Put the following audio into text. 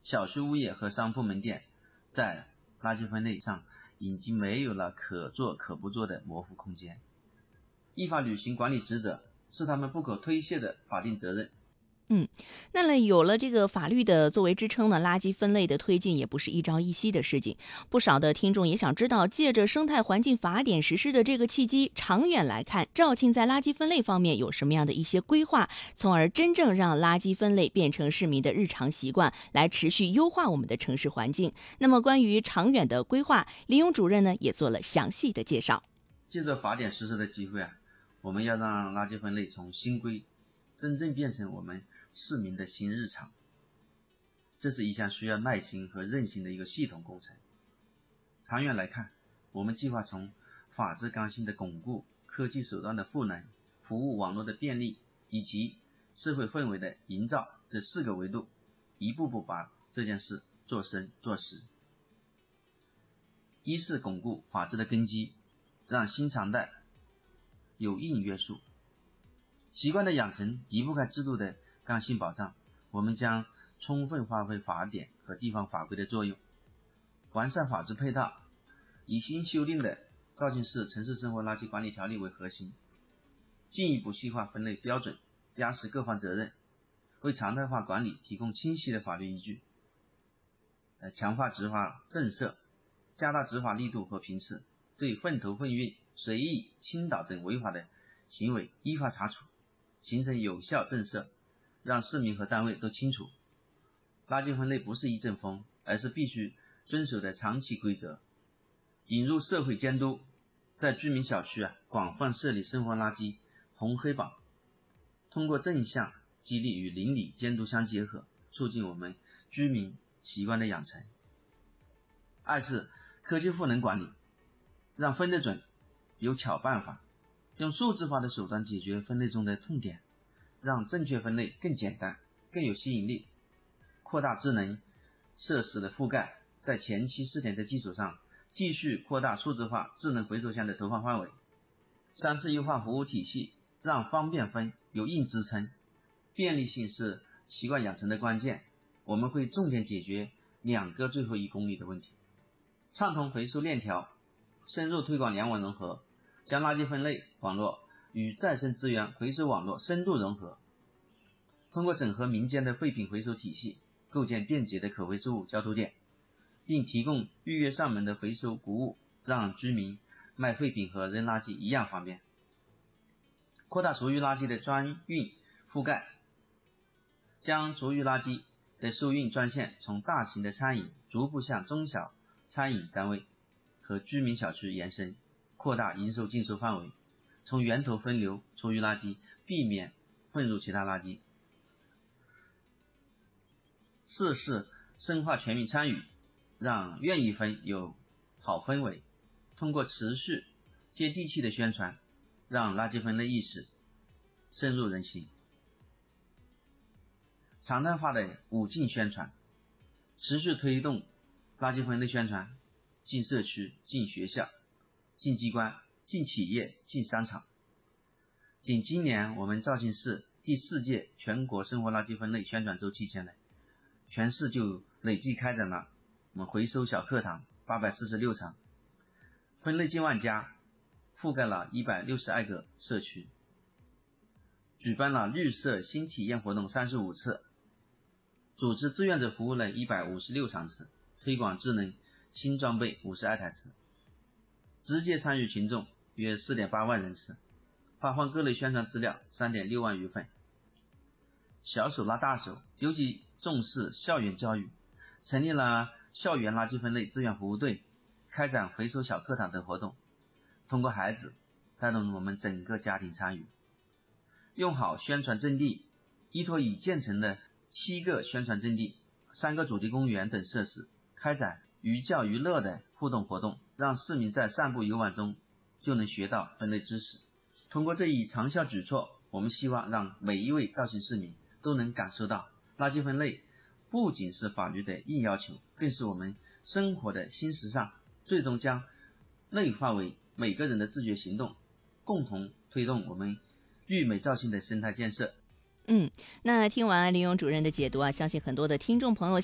小区物业和商铺门店在垃圾分类上已经没有了可做可不做的模糊空间，依法履行管理职责是他们不可推卸的法定责任。 那有了这个法律的作为支撑呢，垃圾分类的推进也不是一朝一夕的事情。不少的听众也想知道，借着生态环境法典实施的这个契机，长远来看，肇庆在垃圾分类方面有什么样的一些规划，从而真正让垃圾分类变成市民的日常习惯，来持续优化我们的城市环境。那么关于长远的规划，李勇主任呢也做了详细的介绍。 借着法典实施的机会我们要让垃圾分类从新规真正变成我们市民的新日常，这是一项需要耐心和韧性的一个系统工程。长远来看，我们计划从法治刚性的巩固、科技手段的赋能、服务网络的便利以及社会氛围的营造这4个维度，一步步把这件事做深做实。一是巩固法治的根基，让新常态有硬约束。习惯的养成离不开制度的刚性保障，我们将充分发挥法典和地方法规的作用，完善法治配套，以新修订的肇庆市城市生活垃圾管理条例为核心，进一步细化分类标准，压实各方责任，为常态化管理提供清晰的法律依据，强化执法震慑，加大执法力度和频次，对混投混运、随意倾倒等违法的行为依法查处，形成有效震慑，让市民和单位都清楚，垃圾分类不是一阵风，而是必须遵守的长期规则。引入社会监督，在居民小区广泛设立生活垃圾红黑榜，通过正向激励与邻里监督相结合，促进我们居民习惯的养成。二是科技赋能管理，让分得准，有巧办法，用数字化的手段解决分类中的痛点，让正确分类更简单、更有吸引力，扩大智能设施的覆盖，在前期试点的基础上，继续扩大数字化智能回收箱的投放范围。三是优化服务体系，让方便分有硬支撑，便利性是习惯养成的关键。我们会重点解决2个最后1公里的问题，畅通回收链条，深入推广联网融合，将垃圾分类网络与再生资源回收网络深度融合，通过整合民间的废品回收体系，构建便捷的可回收物交投点，并提供预约上门的回收服务，让居民卖废品和扔垃圾一样方便。扩大厨余垃圾的专运覆盖，将厨余垃圾的收运专线从大型的餐饮逐步向中小餐饮单位和居民小区延伸，扩大应收尽收范围，从源头分流厨余垃圾，避免混入其他垃圾。四是深化全民参与，让愿意分有好氛围，通过持续接地气的宣传，让垃圾分类意识深入人心。常态化的5进宣传，持续推动垃圾分类宣传，进社区、进学校、进机关、进企业、进商场。仅今年我们肇庆市第4届全国生活垃圾分类宣传周期间全市就累计开展了我们回收小课堂846场，分类近万家，覆盖了162个社区，举办了绿色新体验活动35次，组织志愿者服务了156场次，推广智能新装备52台次，直接参与群众约 4.8 万人次，发放各类宣传资料 3.6 万余份。小手拉大手，尤其重视校园教育，成立了校园垃圾分类志愿服务队，开展回收小课堂等活动，通过孩子带动我们整个家庭参与。用好宣传阵地，依托已建成的7个宣传阵地、3个主题公园等设施，开展寓教于乐的互动活动，让市民在散步游玩中就能学到分类知识。通过这一长效举措，我们希望让每一位肇庆市民都能感受到，垃圾分类不仅是法律的硬要求，更是我们生活的新时尚，最终将内化为每个人的自觉行动，共同推动我们绿美肇庆的生态建设。 那听完李勇主任的解读相信很多的听众朋友